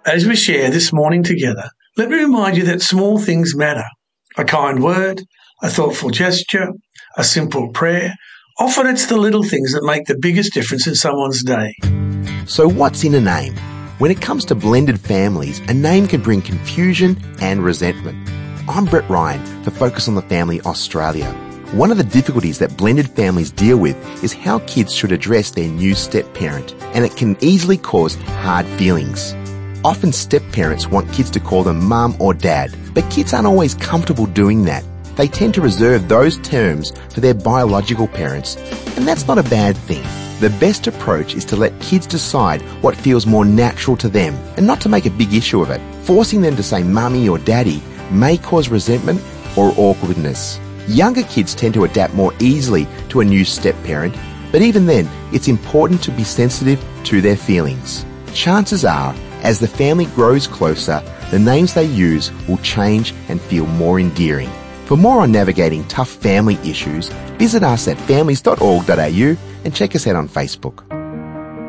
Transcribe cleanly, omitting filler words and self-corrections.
As we share this morning together, let me remind you that small things matter. A kind word, a thoughtful gesture, a simple prayer. Often it's the little things that make the biggest difference in someone's day. So what's in a name? When it comes to blended families, a name can bring confusion and resentment. I'm Brett Ryan for Focus on the Family Australia. One of the difficulties that blended families deal with is how kids should address their new step-parent, and it can easily cause hard feelings. Often step-parents want kids to call them mum or dad, but kids aren't always comfortable doing that. They tend to reserve those terms for their biological parents, and that's not a bad thing. The best approach is to let kids decide what feels more natural to them and not to make a big issue of it. Forcing them to say mummy or daddy may cause resentment or awkwardness. Younger kids tend to adapt more easily to a new step-parent, but even then, it's important to be sensitive to their feelings. Chances are, as the family grows closer, the names they use will change and feel more endearing. For more on navigating tough family issues, visit us at families.org.au and check us out on Facebook.